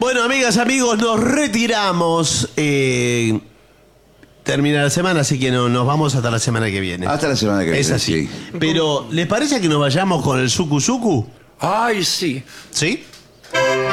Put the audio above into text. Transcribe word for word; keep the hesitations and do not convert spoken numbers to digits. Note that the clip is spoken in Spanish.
Bueno, amigas, amigos, nos retiramos. Eh, termina la semana, así que no, nos vamos hasta la semana que viene. Hasta la semana que viene. Es así. Sí. Pero, ¿les parece que nos vayamos con el Suku Suku? Ay, sí. ¿Sí?